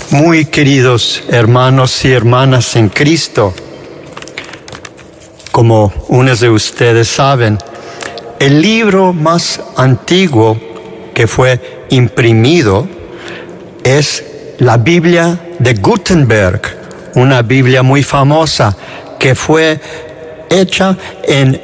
Muy queridos hermanos y hermanas en Cristo, como unos de ustedes saben, el libro más antiguo que fue imprimido es la Biblia de Gutenberg, una Biblia muy famosa que fue hecha en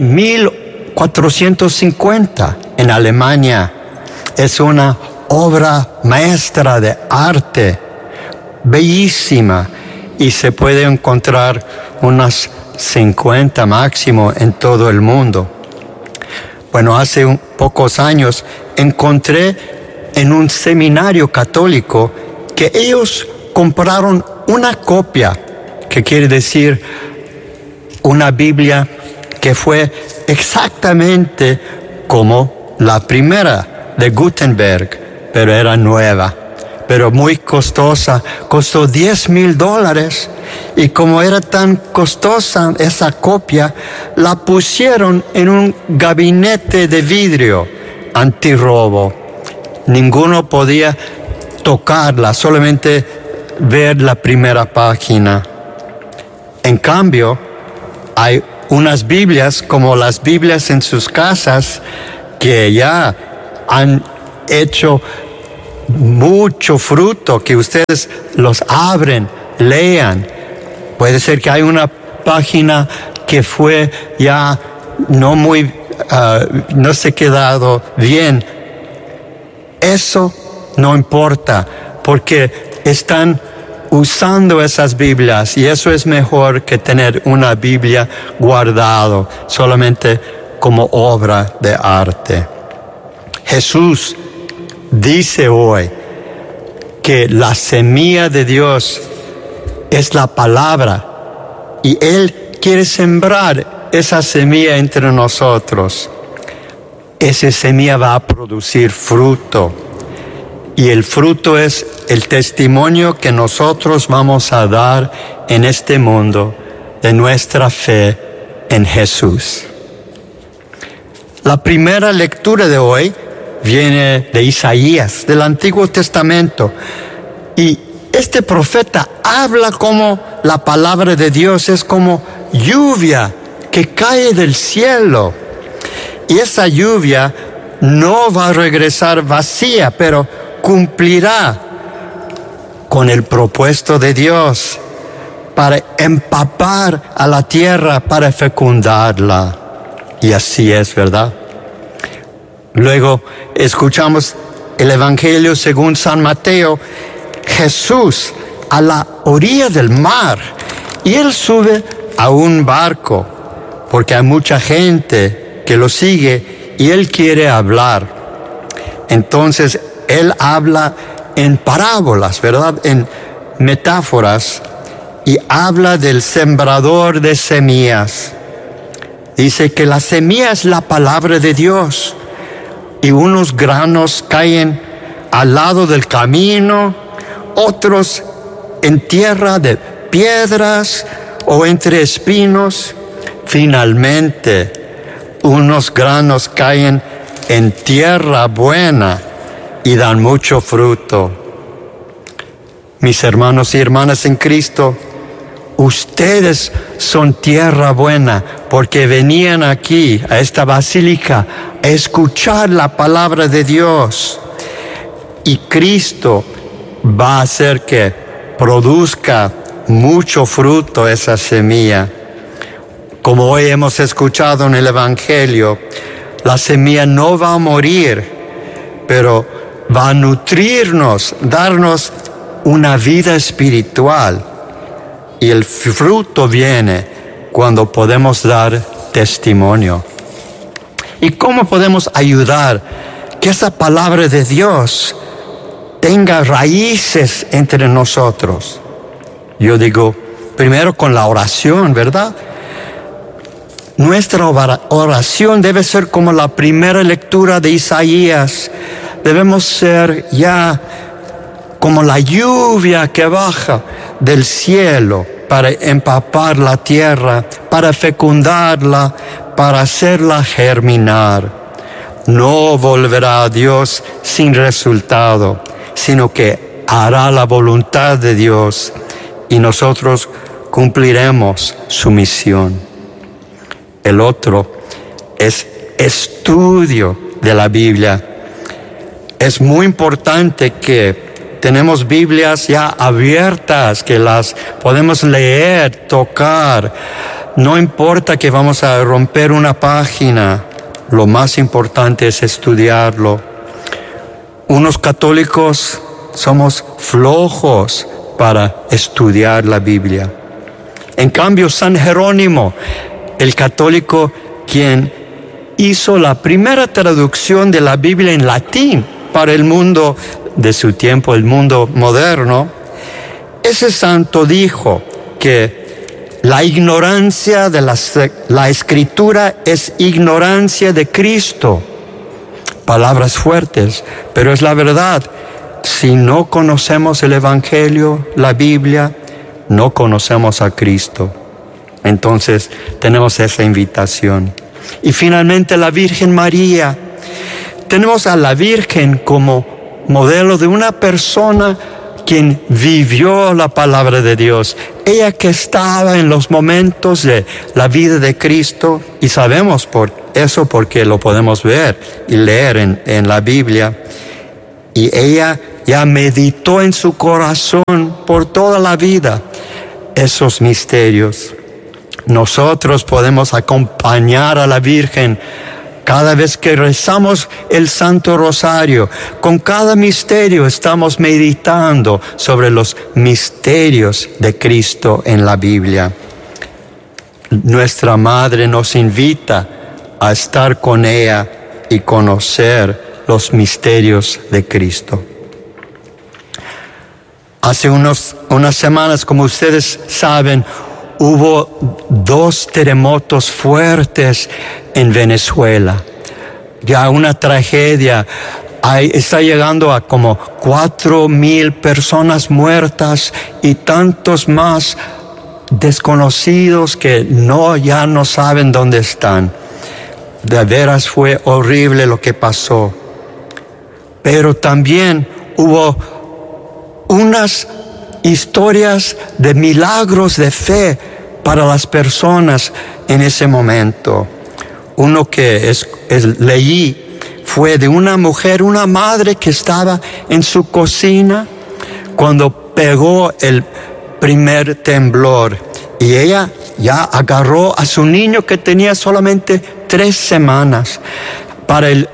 1450 en Alemania. Es una obra maestra de arte, bellísima, y se puede encontrar unas 50 máximo en todo el mundo. Bueno, hace pocos años encontré en un seminario católico que ellos compraron una copia, que quiere decir una Biblia que fue exactamente como la primera de Gutenberg, pero era nueva, pero muy costosa, costó $10,000, y como era tan costosa esa copia, la pusieron en un gabinete de vidrio antirrobo. Ninguno podía tocarla, solamente ver la primera página. En cambio, hay unas Biblias como las Biblias en sus casas que ya han hecho mucho fruto, que ustedes los abren, lean. Puede ser que hay una página que fue ya no se ha quedado bien. Eso no importa, porque están usando esas Biblias, y eso es mejor que tener una Biblia guardado solamente como obra de arte. Jesús dice hoy que la semilla de Dios es la palabra, y Él quiere sembrar esa semilla entre nosotros. Esa semilla va a producir fruto, y el fruto es el testimonio que nosotros vamos a dar en este mundo de nuestra fe en Jesús. La primera lectura de hoy viene de Isaías, del Antiguo Testamento, y este profeta habla como la palabra de Dios es como lluvia que cae del cielo, y esa lluvia no va a regresar vacía, pero cumplirá con el propósito de Dios para empapar a la tierra, para fecundarla. Y así es, ¿verdad? Luego escuchamos el Evangelio según San Mateo. Jesús a la orilla del mar, y Él sube a un barco porque hay mucha gente que lo sigue y Él quiere hablar. Entonces Él habla en parábolas, ¿verdad? En metáforas, y habla del sembrador de semillas. Dice que la semilla es la palabra de Dios, y unos granos caen al lado del camino, otros en tierra de piedras o entre espinos. Finalmente, unos granos caen en tierra buena y dan mucho fruto. Mis hermanos y hermanas en Cristo, ustedes son tierra buena porque venían aquí a esta basílica a escuchar la palabra de Dios, y Cristo va a hacer que produzca mucho fruto esa semilla. Como hoy hemos escuchado en el Evangelio, la semilla no va a morir, pero va a nutrirnos, darnos una vida espiritual, y el fruto viene cuando podemos dar testimonio. ¿Y cómo podemos ayudar que esa palabra de Dios tenga raíces entre nosotros? Yo digo, primero con la oración, ¿verdad? Nuestra oración debe ser como la primera lectura de Isaías. Debemos ser ya como la lluvia que baja del cielo para empapar la tierra, para fecundarla, para hacerla germinar. No volverá a Dios sin resultado, sino que hará la voluntad de Dios y nosotros cumpliremos su misión. El otro es estudio de la Biblia. Es muy importante que tenemos Biblias ya abiertas, que las podemos leer, tocar. No importa que vamos a romper una página, lo más importante es estudiarlo. Unos católicos somos flojos para estudiar la Biblia. En cambio, San Jerónimo, el católico quien hizo la primera traducción de la Biblia en latín para el mundo de su tiempo, el mundo moderno, ese santo dijo que la ignorancia de la Escritura es ignorancia de Cristo. Palabras fuertes, pero es la verdad. Si no conocemos el Evangelio, la Biblia, no conocemos a Cristo. Entonces tenemos esa invitación. Y finalmente la Virgen María. Tenemos a la Virgen como modelo de una persona quien vivió la palabra de Dios. Ella que estaba en los momentos de la vida de Cristo, y sabemos por eso porque lo podemos ver y leer en la Biblia. Y ella ya meditó en su corazón por toda la vida esos misterios. Nosotros podemos acompañar a la Virgen cada vez que rezamos el Santo Rosario. Con cada misterio estamos meditando sobre los misterios de Cristo en la Biblia. Nuestra Madre nos invita a estar con ella y conocer los misterios de Cristo. Hace unas semanas, como ustedes saben, hubo 2 terremotos fuertes en Venezuela. Ya una tragedia. Está llegando a como 4,000 personas muertas y tantos más desconocidos que ya no saben dónde están. De veras fue horrible lo que pasó. Pero también hubo unas historias de milagros de fe para las personas en ese momento. Uno que leí fue de una mujer, una madre que estaba en su cocina cuando pegó el primer temblor. Y ella ya agarró a su niño que tenía solamente 3 semanas. Para el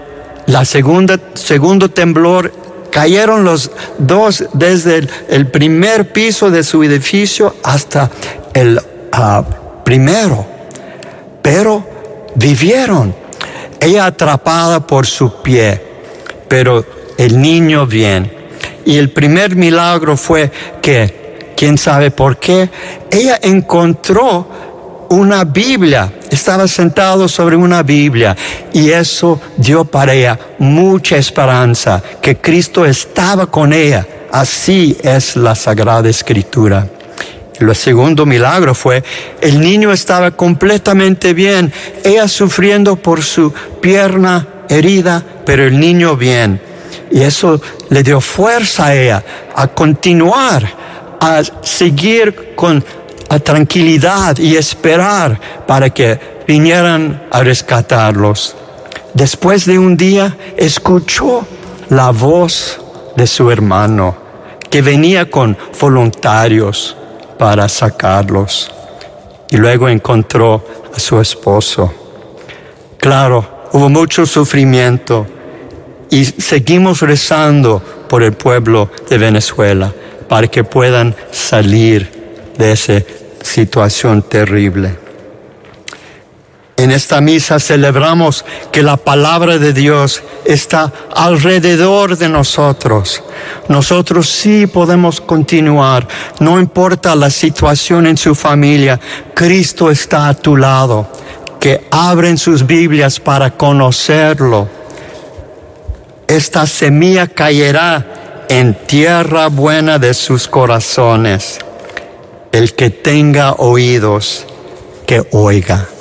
segundo temblor, cayeron los 2 desde el primer piso de su edificio hasta el primero. Pero vivieron. Ella atrapada por su pie, pero el niño bien. Y el primer milagro fue que, quién sabe por qué, ella encontró una Biblia, estaba sentado sobre una Biblia y eso dio para ella mucha esperanza, que Cristo estaba con ella. Así es la Sagrada Escritura. El segundo milagro fue, el niño estaba completamente bien, ella sufriendo por su pierna herida, pero el niño bien. Y eso le dio fuerza a ella a continuar, a seguir con tranquilidad y esperar para que vinieran a rescatarlos. Después de un día, escuchó la voz de su hermano, que venía con voluntarios para sacarlos. Y luego encontró a su esposo. Claro, hubo mucho sufrimiento y seguimos rezando por el pueblo de Venezuela para que puedan salir de esa situación terrible. En esta misa celebramos que la palabra de Dios está alrededor de nosotros. Nosotros sí podemos continuar, no importa la situación en su familia, Cristo está a tu lado. Que abren sus Biblias para conocerlo. Esta semilla caerá en tierra buena de sus corazones. El que tenga oídos, que oiga.